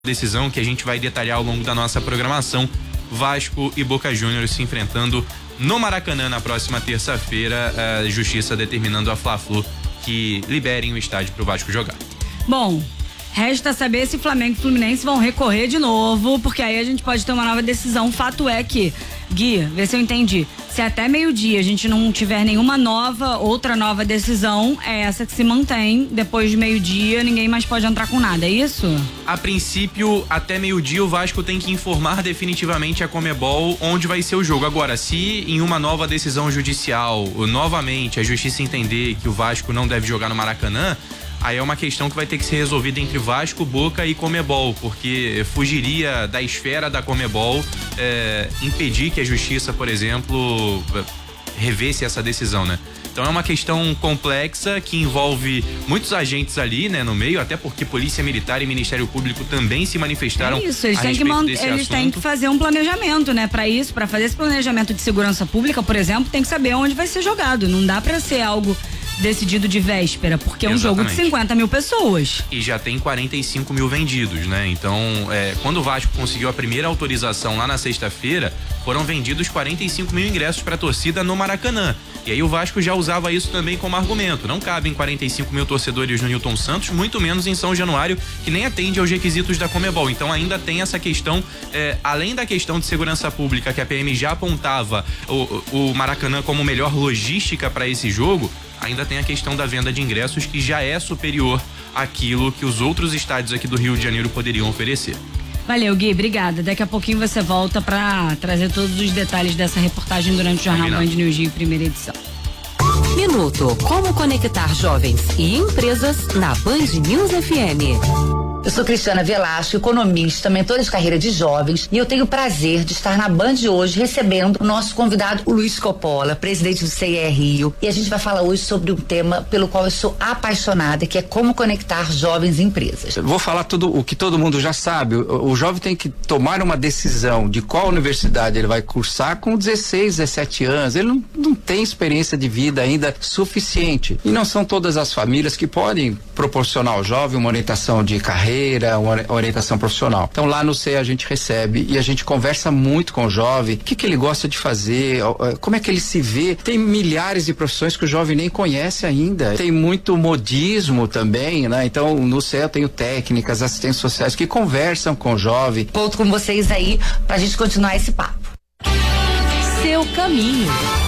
decisão que a gente vai detalhar ao longo da nossa programação. Vasco e Boca Juniors se enfrentando no Maracanã na próxima terça-feira, a Justiça determinando a Fla-Flu que liberem o estádio para o Vasco jogar. Bom, resta saber se Flamengo e Fluminense vão recorrer de novo, porque aí a gente pode ter uma nova decisão. Fato é que, Gui, vê se eu entendi, se até meio-dia a gente não tiver nenhuma outra nova decisão, é essa que se mantém. Depois de meio-dia ninguém mais pode entrar com nada, é isso? A princípio, até meio-dia o Vasco tem que informar definitivamente a Conmebol onde vai ser o jogo. Agora, se em uma nova decisão judicial, novamente a justiça entender que o Vasco não deve jogar no Maracanã, aí é uma questão que vai ter que ser resolvida entre Vasco, Boca e Conmebol, porque fugiria da esfera da Conmebol impedir que a justiça, por exemplo, revesse essa decisão, né? Então é uma questão complexa que envolve muitos agentes ali, né, no meio, até porque Polícia Militar e Ministério Público também se manifestaram. É isso, eles têm que fazer um planejamento, né? Para isso, para fazer esse planejamento de segurança pública, por exemplo, tem que saber onde vai ser jogado. Não dá para ser algo decidido de véspera, porque é um jogo de 50 mil pessoas. E já tem 45 mil vendidos, né? Então, quando o Vasco conseguiu a primeira autorização lá na sexta-feira, foram vendidos 45 mil ingressos para a torcida no Maracanã. E aí o Vasco já usava isso também como argumento. Não cabem 45 mil torcedores no Newton Santos, muito menos em São Januário, que nem atende aos requisitos da Conmebol. Então ainda tem essa questão, além da questão de segurança pública, que a PM já apontava o Maracanã como melhor logística para esse jogo, ainda tem a questão da venda de ingressos, que já é superior àquilo que os outros estádios aqui do Rio de Janeiro poderiam oferecer. Valeu, Gui, obrigada. Daqui a pouquinho você volta para trazer todos os detalhes dessa reportagem durante o Jornal Band News Rio, primeira edição. Minuto, como conectar jovens e empresas na Band News FM. Eu sou Cristiana Velasco, economista, mentora de carreira de jovens, e eu tenho o prazer de estar na Band hoje recebendo o nosso convidado, o Luiz Coppola, presidente do CIE Rio. E a gente vai falar hoje sobre um tema pelo qual eu sou apaixonada, que é como conectar jovens e empresas. Eu vou falar tudo o que todo mundo já sabe. O jovem tem que tomar uma decisão de qual universidade ele vai cursar com 16, 17 anos. Ele não tem experiência de vida ainda suficiente. E não são todas as famílias que podem proporcionar ao jovem uma orientação de carreira, uma orientação profissional. Então lá no CEA a gente recebe e a gente conversa muito com o jovem, o que ele gosta de fazer, como é que ele se vê. Tem milhares de profissões que o jovem nem conhece ainda. Tem muito modismo também, né? Então no CEA eu tenho técnicas, assistentes sociais que conversam com o jovem. Conto com vocês aí pra gente continuar esse papo. Seu caminho.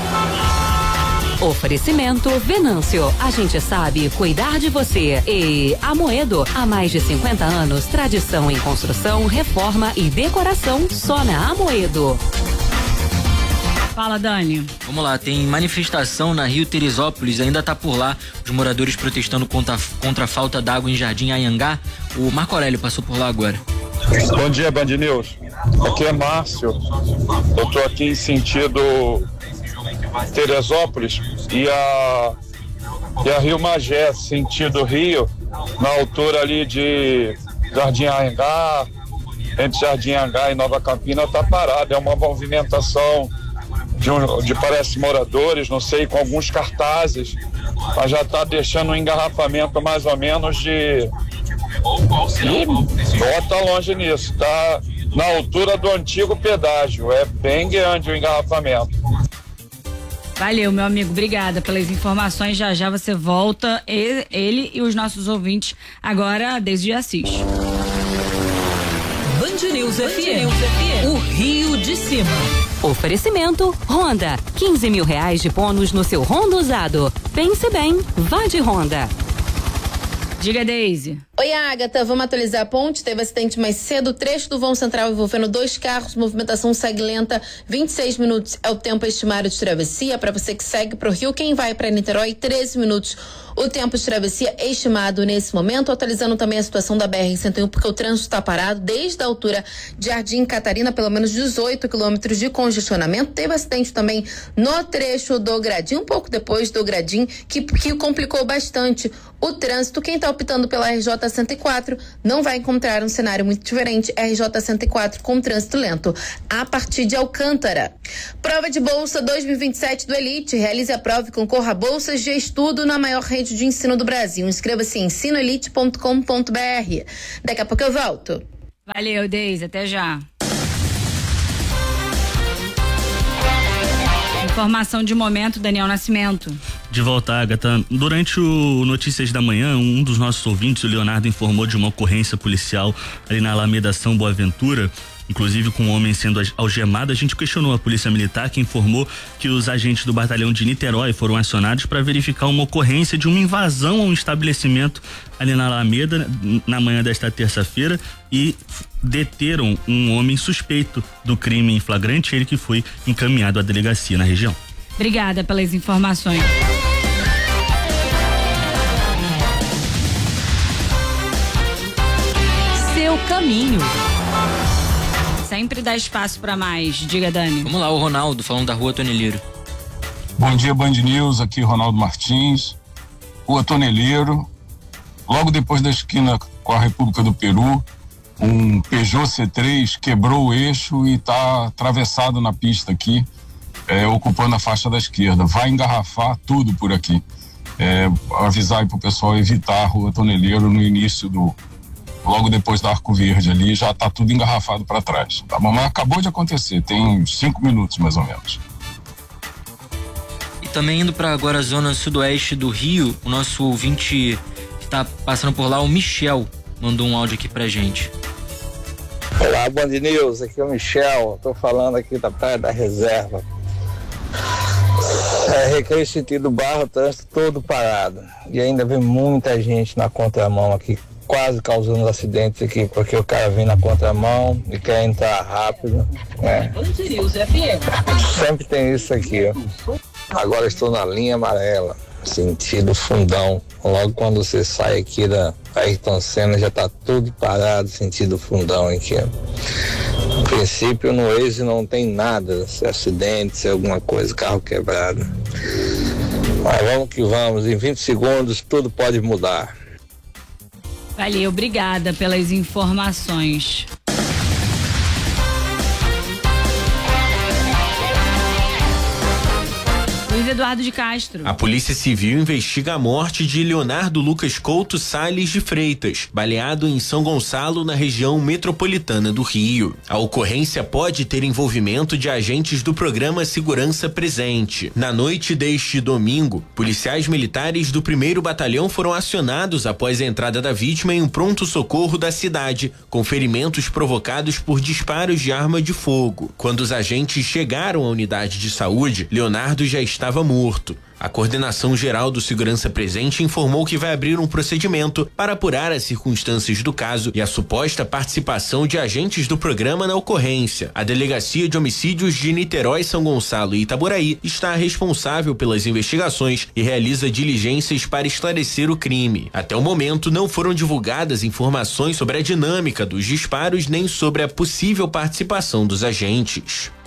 Oferecimento Venâncio. A gente sabe cuidar de você. E Amoedo. Há mais de 50 anos, tradição em construção, reforma e decoração só na Amoedo. Fala, Dani. Vamos lá, tem manifestação na Rio Teresópolis, ainda tá por lá, os moradores protestando contra a falta d'água em Jardim Anhangá. O Marco Aurélio passou por lá agora. Bom dia, Band News. Aqui é Márcio. Eu tô aqui em sentido Teresópolis e a Rio Magé, sentido Rio, na altura ali de Jardim Anhangá, entre Jardim Anhangá e Nova Campina, tá parado. É uma movimentação de parece moradores, não sei, com alguns cartazes, mas já tá deixando um engarrafamento mais ou menos de bota longe nisso, tá na altura do antigo pedágio, é bem grande o engarrafamento. Valeu, meu amigo, obrigada pelas informações. Já já você volta, ele e os nossos ouvintes, agora desde Assis. Band News FM, o Rio de Cima. Oferecimento Honda, 15 mil reais de bônus no seu Honda usado. Pense bem, vá de Honda. Diga, Deise. Oi, Agatha, vamos atualizar a ponte. Teve acidente mais cedo, trecho do vão central envolvendo 2 carros, movimentação segue lenta, 26 minutos é o tempo estimado de travessia. Para você que segue para o Rio, quem vai para Niterói, 13 minutos o tempo de travessia estimado nesse momento. Atualizando também a situação da BR-101, porque o trânsito está parado desde a altura de Jardim Catarina, pelo menos 18 quilômetros de congestionamento. Teve acidente também no trecho do Gradim, um pouco depois do Gradim, que complicou bastante o trânsito. Quem está optando pela RJ-104 não vai encontrar um cenário muito diferente. RJ-104 com trânsito lento a partir de Alcântara. Prova de bolsa 2027 do Elite. Realize a prova e concorra a bolsas de estudo na maior rede de ensino do Brasil. Inscreva-se em ensinoelite.com.br. Daqui a pouco eu volto. Valeu, Deise, até já. Informação de momento, Daniel Nascimento. De volta, Agatha. Durante o Notícias da Manhã, um dos nossos ouvintes, o Leonardo, informou de uma ocorrência policial ali na Alameda São Boaventura, inclusive com um homem sendo algemado. A gente questionou a Polícia Militar, que informou que os agentes do batalhão de Niterói foram acionados para verificar uma ocorrência de uma invasão a um estabelecimento ali na Alameda na manhã desta terça-feira e deteram um homem suspeito do crime em flagrante, ele que foi encaminhado à delegacia na região. Obrigada pelas informações. Seu caminho. Sempre dá espaço para mais. Diga, Dani. Vamos lá, o Ronaldo falando da Rua Toneleiro. Bom dia, Band News, aqui Ronaldo Martins, Rua Toneleiro, logo depois da esquina com a República do Peru, um Peugeot C3 quebrou o eixo e está atravessado na pista aqui, ocupando a faixa da esquerda. Vai engarrafar tudo por aqui. Avisar aí pro pessoal evitar a Rua Toneleiro no início logo depois da Arco Verde ali, já está tudo engarrafado para trás. Tá? Mas acabou de acontecer, tem uns 5 minutos mais ou menos. E também indo para agora a zona sudoeste do Rio, o nosso ouvinte que tá passando por lá, o Michel, mandou um áudio aqui pra gente. Olá, Band News, aqui é o Michel, tô falando aqui da Praia da Reserva. Recreio sentido Barra, o trânsito todo parado. E ainda vem muita gente na contramão aqui, quase causando acidentes aqui, porque o cara vem na contramão e quer entrar rápido, né? Sempre tem isso aqui, ó. Agora estou na linha amarela, sentido Fundão. Logo quando você sai aqui da Ayrton Senna, já tá tudo parado, sentido Fundão aqui, ó. No princípio, no Waze não tem nada, se é acidente, se é alguma coisa, carro quebrado. Mas vamos que vamos, em 20 segundos tudo pode mudar. Valeu, obrigada pelas informações. Luiz Eduardo de Castro. A Polícia Civil investiga a morte de Leonardo Lucas Couto Salles de Freitas, baleado em São Gonçalo, na região metropolitana do Rio. A ocorrência pode ter envolvimento de agentes do programa Segurança Presente. Na noite deste domingo, policiais militares do 1º Batalhão foram acionados após a entrada da vítima em um pronto-socorro da cidade, com ferimentos provocados por disparos de arma de fogo. Quando os agentes chegaram à unidade de saúde, Leonardo já estava morto. A Coordenação Geral do Segurança Presente informou que vai abrir um procedimento para apurar as circunstâncias do caso e a suposta participação de agentes do programa na ocorrência. A Delegacia de Homicídios de Niterói, São Gonçalo e Itaboraí está responsável pelas investigações e realiza diligências para esclarecer o crime. Até o momento, não foram divulgadas informações sobre a dinâmica dos disparos nem sobre a possível participação dos agentes.